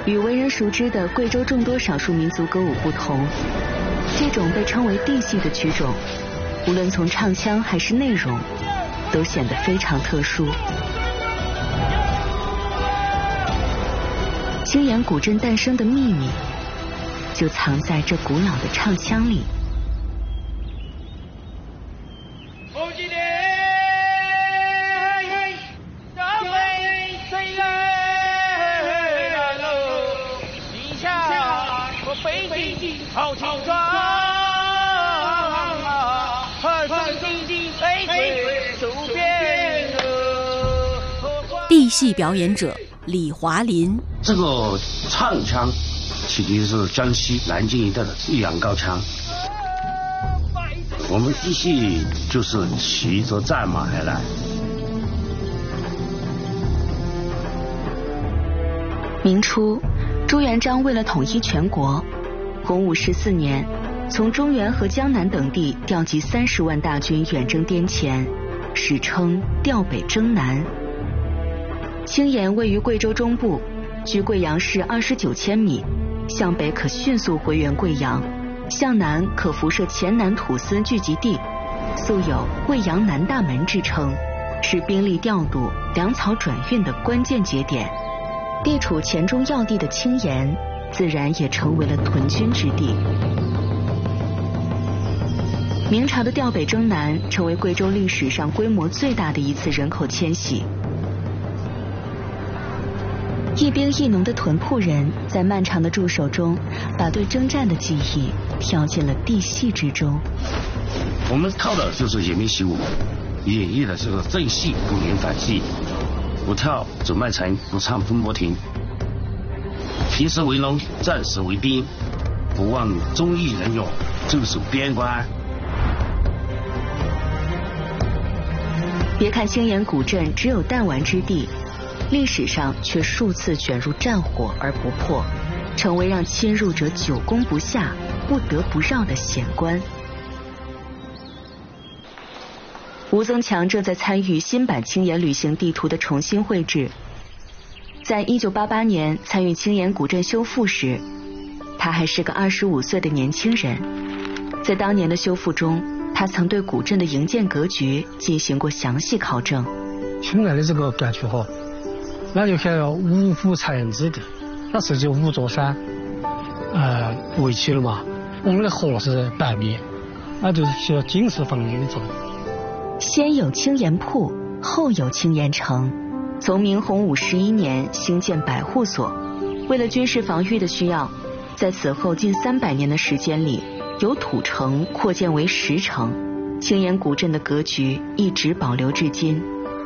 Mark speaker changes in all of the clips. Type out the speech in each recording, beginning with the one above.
Speaker 1: 与为人熟知的贵州众多少数民族歌舞不同，这种被称为地戏的曲种，无论从唱腔还是内容，都显得非常特殊。青岩古镇诞生的秘密，就藏在这古老的唱腔里。
Speaker 2: 地戏表演者李华林，
Speaker 3: 这个唱腔其实是江西南京一带的弋阳高腔。我们地戏就是骑着战马而来。
Speaker 1: 明初，朱元璋为了统一全国，洪武14年，从中原和江南等地调集30万大军远征滇黔，史称调北征南。青岩位于贵州中部，距贵阳市29千米，向北可迅速回援贵阳，向南可辐射黔南土司聚集地，素有贵阳南大门之称，是兵力调度、粮草转运的关键节点。地处黔中要地的青岩，自然也成为了屯军之地。明朝的调北征南，成为贵州历史上规模最大的一次人口迁徙。一兵一农的屯铺人，在漫长的驻守中，把对征战的记忆跳进了地戏之中。
Speaker 3: 我们靠的就是演兵习武，演绎的这个正戏不言反戏，不跳走麦城，不唱风波亭。平时为农，战时为兵，不忘忠义仁勇，镇守边关。
Speaker 1: 别看青岩古镇只有弹丸之地，历史上却数次卷入战火而不破，成为让侵入者久攻不下、不得不绕的险关。吴增强正在参与新版青岩旅行地图的重新绘制。在1988年参与青岩古镇修复时，他还是个25岁的年轻人。在当年的修复中，他曾对古镇的营建格局进行过详细考证。
Speaker 4: 青岩的这个格局那就像五湖采样之地，那是就5座山围起了嘛。我们的河是白面，那就是起了警示防御的作用。
Speaker 1: 先有青岩铺，后有青岩城。从明洪武11年兴建百户所，为了军事防御的需要，在此后近300年的时间里，由土城扩建为实城，青岩古镇的格局一直保留至今。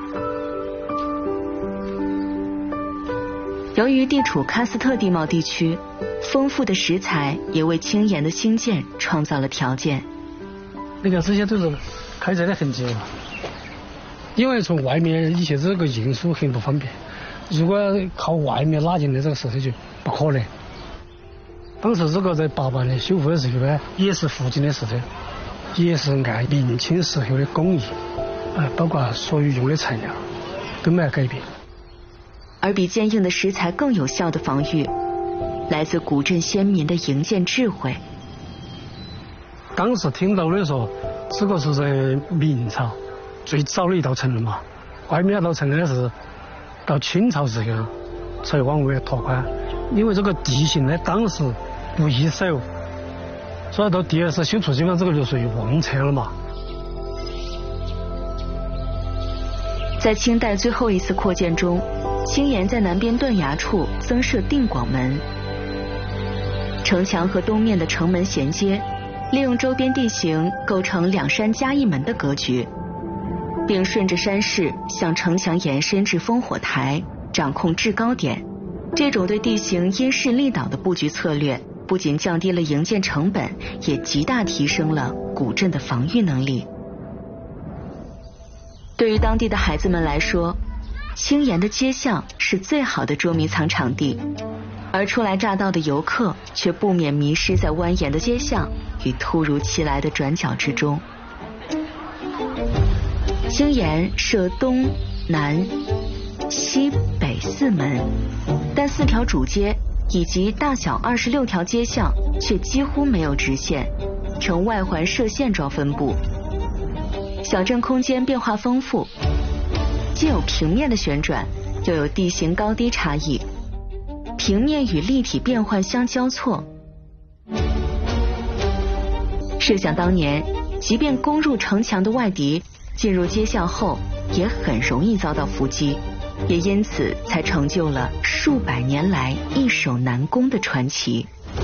Speaker 1: 由于地处喀斯特地貌地区，丰富的食材也为青岩的兴建创造了条件。
Speaker 4: 你看这些都是开采的痕迹嘛，因为从外面一些这个运输很不方便，如果靠外面拉进来这个石头就不可能。当时这个在88年修复的时候呢，也是附近的石头，也是按明清时候的工艺，包括所有用的材料都没有改变。
Speaker 1: 而比坚硬的石材更有效的防御，来自古镇先民的营建智慧。
Speaker 4: 当时听到的说，这个是在明朝最早的一道城了嘛，外面那道城呢是到清朝时候才往外拓宽，因为这个地形呢当时不易守，所以到第2次修筑基本上这个就属于忘撤了嘛。
Speaker 1: 在清代最后一次扩建中，青岩在南边断崖处增设定广门，城墙和东面的城门衔接，利用周边地形构成2山加1门的格局，并顺着山势向城墙延伸至烽火台，掌控制高点。这种对地形因势利导的布局策略，不仅降低了营建成本，也极大提升了古镇的防御能力。对于当地的孩子们来说，青岩的街巷是最好的捉迷藏场地，而初来乍到的游客却不免迷失在蜿蜒的街巷与突如其来的转角之中。青岩设东南西北4门，但4条主街以及大小26条街巷却几乎没有直线，呈外环射线状分布。小镇空间变化丰富，既有平面的旋转，又有地形高低差异，平面与立体变换相交错。设想当年，即便攻入城墙的外敌进入街巷后，也很容易遭到伏击，也因此才成就了数百年来易守难攻的传奇。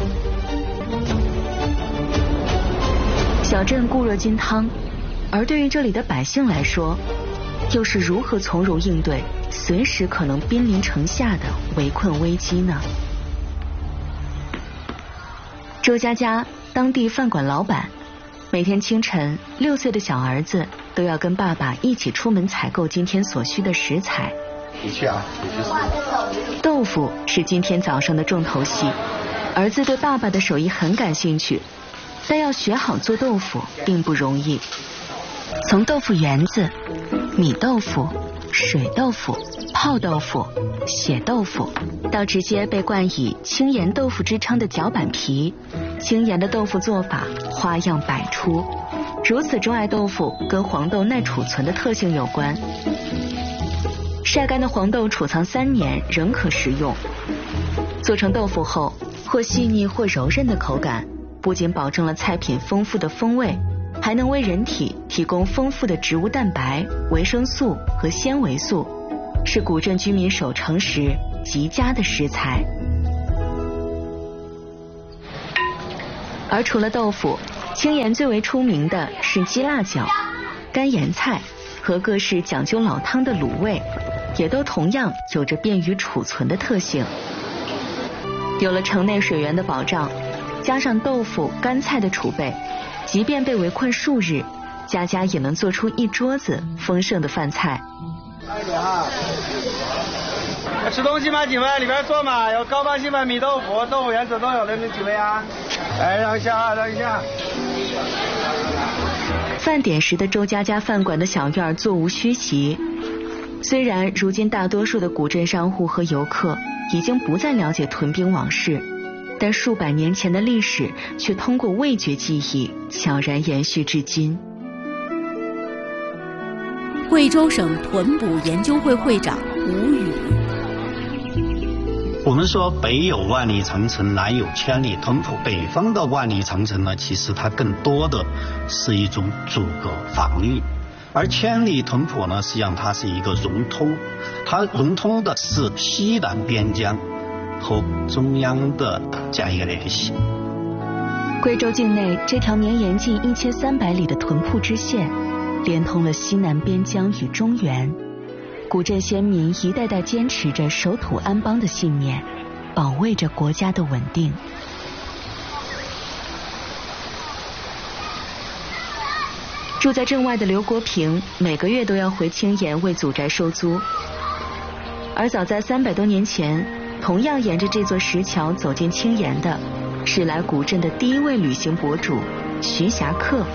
Speaker 1: 小镇固若金汤，而对于这里的百姓来说，又是如何从容应对随时可能濒临城下的围困危机呢？周佳佳，当地饭馆老板，每天清晨，6岁的小儿子都要跟爸爸一起出门采购今天所需的食材。豆腐是今天早上的重头戏，儿子对爸爸的手艺很感兴趣，但要学好做豆腐并不容易。从豆腐圆子、米豆腐、水豆腐、泡豆腐、血豆腐，到直接被冠以青盐豆腐之称的脚板皮，青盐的豆腐做法花样百出。如此钟爱豆腐，跟黄豆耐储存的特性有关。晒干的黄豆储藏3年仍可食用。做成豆腐后，或细腻或柔韧的口感，不仅保证了菜品丰富的风味，还能为人体提供丰富的植物蛋白、维生素和纤维素，是古镇居民守城时极佳的食材。而除了豆腐，青盐最为出名的是鸡辣饺、干盐菜和各式讲究老汤的卤味，也都同样有着便于储存的特性。有了城内水源的保障，加上豆腐、干菜的储备，即便被围困数日，家家也能做出一桌子丰盛的饭菜。
Speaker 5: 快点哈！吃东西吗？几位？里边坐嘛，有高帮新粉、米豆腐、豆腐圆子都有的，那几位啊？来，让一下啊，让一下。
Speaker 1: 饭点时的周家家饭馆的小院座无虚席。虽然如今大多数的古镇商户和游客已经不再了解屯兵往事，但数百年前的历史却通过味觉记忆悄然延续至今。
Speaker 2: 贵州省屯捕研究会会长吴宇。
Speaker 6: 我们说北有万里长城，南有千里屯捕。北方的万里长城呢，其实它更多的是一种阻隔防御，而千里屯捕呢，实际上它是一个融通，它融通的是西南边疆和中央的这样一个联系。
Speaker 1: 贵州境内这条绵延近1300里的屯铺支线，连通了西南边疆与中原。古镇先民一代代坚持着守土安邦的信念，保卫着国家的稳定。住在镇外的刘国平每个月都要回青岩为祖宅收租，而早在300多年前，同样沿着这座石桥走进青岩的是来古镇的第一位旅行博主徐霞客。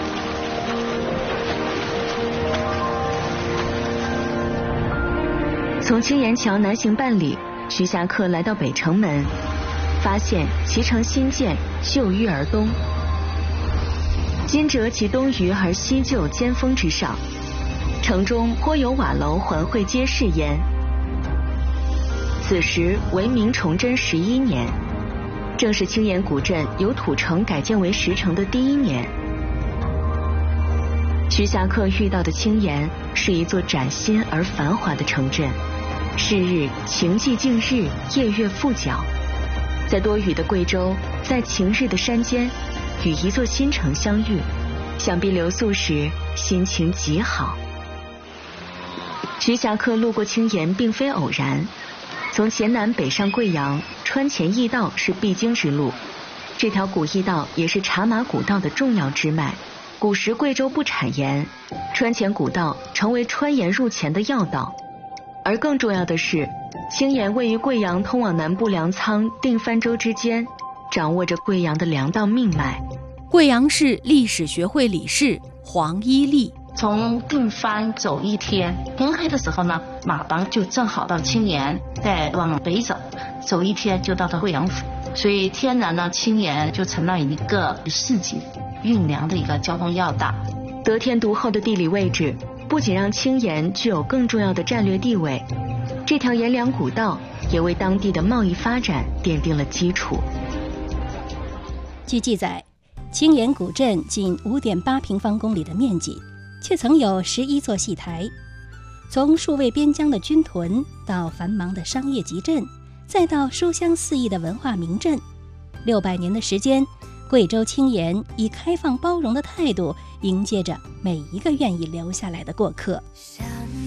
Speaker 1: 从青岩桥南行半里，徐霞客来到北城门，发现其城新建，旧淤而东。今折其东隅而西就尖峰之上，城中颇有瓦楼环会街市焉。此时为明崇祯11年，正是青岩古镇由土城改建为石城的第1年。徐霞客遇到的青岩是一座崭新而繁华的城镇，是日晴季竞日，夜月复角。在多雨的贵州，在晴日的山间，与一座新城相遇，想必留宿时心情极好。徐霞客路过青岩并非偶然，从黔南北上贵阳，川黔驿道是必经之路，这条古驿道也是茶马古道的重要支脉。古时贵州不产盐，川黔古道成为川盐入黔的要道。而更重要的是，青岩位于贵阳通往南部粮仓定番州之间，掌握着贵阳的粮道命脉。
Speaker 2: 贵阳市历史学会理事黄一丽。
Speaker 7: 从定番走1天，天黑的时候呢，马帮就正好到青岩，再往北走， 走1天就到贵阳府，所以天然呢，青岩就成了一个市井运粮的一个交通要道。
Speaker 1: 得天独厚的地理位置，不仅让青岩具有更重要的战略地位，这条沿粮古道也为当地的贸易发展奠定了基础。
Speaker 2: 据记载，青岩古镇仅5.8平方公里的面积，却曾有11座戏台。从数位边疆的军屯到繁忙的商业集镇，再到书香四溢的文化名镇，600年的时间，贵州青岩以开放包容的态度迎接着每一个愿意留下来的过客。